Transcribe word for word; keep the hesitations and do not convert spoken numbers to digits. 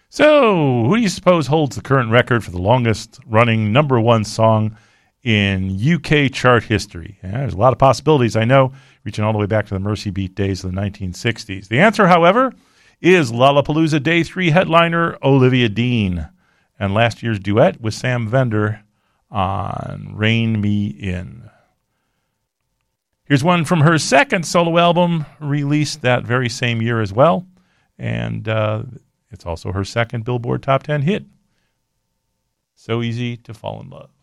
So, who do you suppose holds the current record for the longest-running number one song in U K chart history? Yeah, there's a lot of possibilities, I know, reaching all the way back to the Mercy Beat days of the nineteen sixties. The answer, however, is Lollapalooza Day three headliner Olivia Dean and last year's duet with Sam Fender on Rein Me In. Here's one from her second solo album, released that very same year as well, and uh, it's also her second Billboard Top ten hit. So Easy to Fall in Love.